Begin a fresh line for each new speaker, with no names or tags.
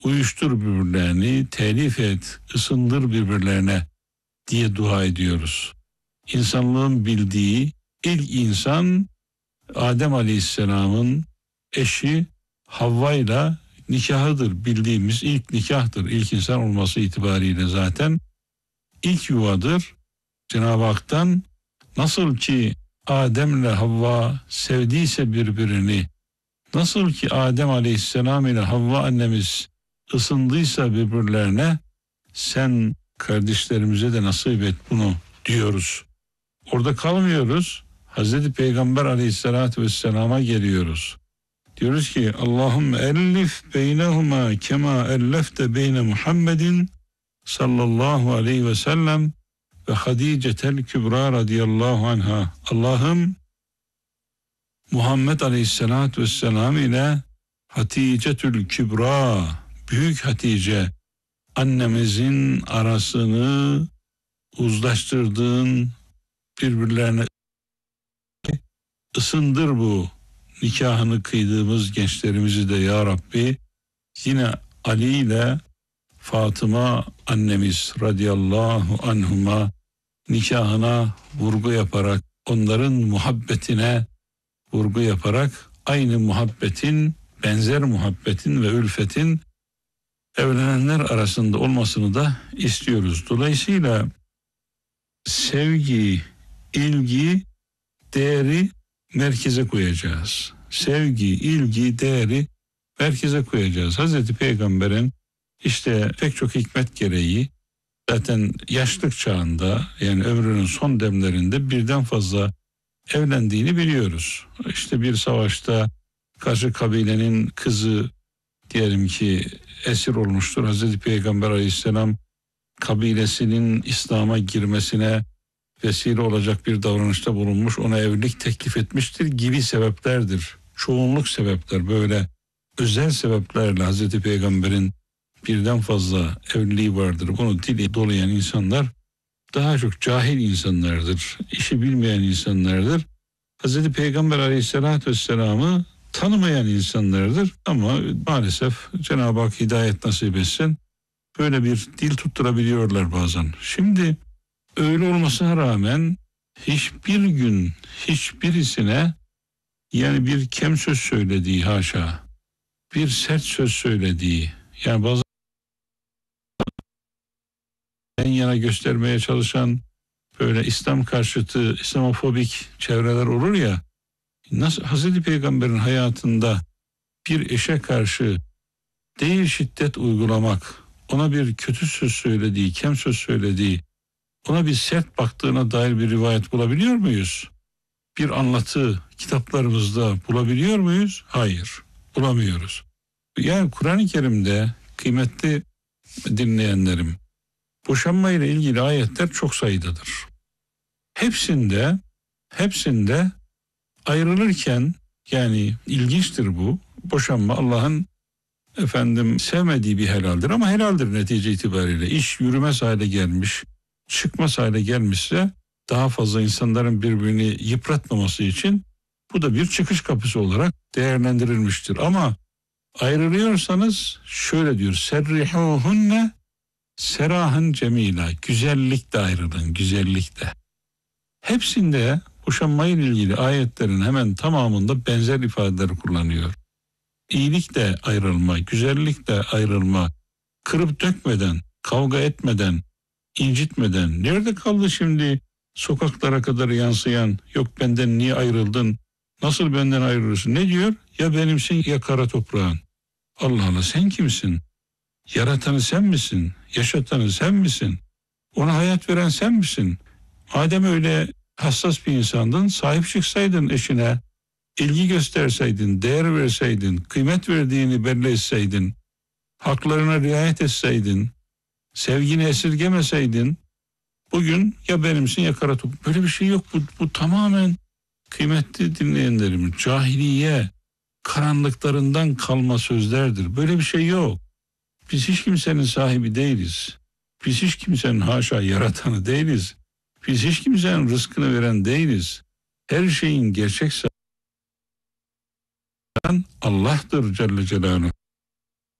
uyuştur birbirlerini, telif et, ısındır birbirlerine diye dua ediyoruz. İnsanlığın bildiği ilk insan Adem Aleyhisselam'ın eşi Havva ile nikahıdır. Bildiğimiz ilk nikahtır. İlk insan olması itibariyle zaten ilk yuvadır. Cenab-ı Hak'tan nasıl ki Adem ile Havva sevdiyse birbirini, nasıl ki Adem Aleyhisselam ile Havva annemiz ısındıysa birbirlerine, sen kardeşlerimize de nasip et bunu diyoruz. Orada kalmıyoruz. Hazreti Peygamber Aleyhisselatü Vesselam'a geliyoruz. Diyoruz ki Allahümme ellif beynehuma kema ellefte beyne Muhammedin sallallahu aleyhi ve sellem ve Hadicetel Kübra radıyallahu anha. Allah'ım Muhammed Aleyhisselatü Vesselam ile Haticetül Kübra, Büyük Hatice annemizin arasını uzlaştırdığın, birbirlerine ısındır bu nikahını kıydığımız gençlerimizi de ya Rabbi. Yine Ali ile Fatıma annemiz radıyallahu anhuma nikahına vurgu yaparak, onların muhabbetine vurgu yaparak aynı muhabbetin, benzer muhabbetin ve ülfetin evlenenler arasında olmasını da istiyoruz. Dolayısıyla sevgi, ilgi, değeri merkeze koyacağız. Sevgi, ilgi, değeri merkeze koyacağız. Hazreti Peygamber'in işte pek çok hikmet gereği zaten yaşlık çağında, yani ömrünün son demlerinde birden fazla evlendiğini biliyoruz. İşte bir savaşta karşı kabilenin kızı diyelim ki esir olmuştur. Hazreti Peygamber Aleyhisselam kabilesinin İslam'a girmesine vesile olacak bir davranışta bulunmuş, ona evlilik teklif etmiştir gibi sebeplerdir. Çoğunluk sebepler, böyle özel sebeplerle Hazreti Peygamber'in birden fazla evliliği vardır. Bunu dili dolayan insanlar daha çok cahil insanlardır, işi bilmeyen insanlardır. Hazreti Peygamber Aleyhisselatü Vesselam'ı tanımayan insanlardır ama maalesef Cenab-ı Hak hidayet nasip etsin, böyle bir dil tutturabiliyorlar bazen. Şimdi öyle olmasına rağmen hiçbir gün hiçbirisine yani bir kem söz söylediği, haşa, bir sert söz söylediği, yani bazen en yana göstermeye çalışan böyle İslam karşıtı, İslamofobik çevreler olur ya, nasıl Hazreti Peygamber'in hayatında bir eşe karşı değil şiddet uygulamak, ona bir kötü söz söylediği, kem söz söylediği, ona bir sert baktığına dair bir rivayet bulabiliyor muyuz? Bir anlatı kitaplarımızda bulabiliyor muyuz? Hayır, bulamıyoruz. Yani Kur'an-ı Kerim'de kıymetli dinleyenlerim, boşanma ile ilgili ayetler çok sayıdadır. Hepsinde ayrılırken, yani ilginçtir bu, boşanma Allah'ın sevmediği bir helaldir ama helaldir netice itibariyle. İş yürümez hale gelmiş, çıkmaz hale gelmişse daha fazla insanların birbirini yıpratmaması için bu da bir çıkış kapısı olarak değerlendirilmiştir. Ama ayrılıyorsanız şöyle diyor: serrihuhunne serahan cemila, güzellikle ayrılın, güzellikle. Hepsinde boşanmayla ilgili ayetlerin hemen tamamında benzer ifadeler kullanıyor. İyilikle ayrılma, güzellikle ayrılma, kırıp dökmeden, kavga etmeden, incitmeden. Nerede kaldı şimdi sokaklara kadar yansıyan, yok benden niye ayrıldın, nasıl benden ayrılırsın, ne diyor? Ya benimsin ya kara toprağın. Allah Allah, sen kimsin? Yaratanı sen misin? Yaşatanı sen misin? Ona hayat veren sen misin? Madem öyle hassas bir insandın, sahip çıksaydın eşine, ilgi gösterseydin, değer verseydin, kıymet verdiğini belli etseydin, haklarına riayet etseydin, sevgini esirgemeseydin, bugün ya benimsin ya kara top. Böyle bir şey yok. Bu tamamen kıymetli dinleyenlerim, cahiliye karanlıklarından kalma sözlerdir. Böyle bir şey yok. Biz hiç kimsenin sahibi değiliz. Biz hiç kimsenin haşa yaratanı değiliz. Biz hiç kimsenin rızkını veren değiliz. Her şeyin gerçek sahibi Allah'tır Celle Celaluhu.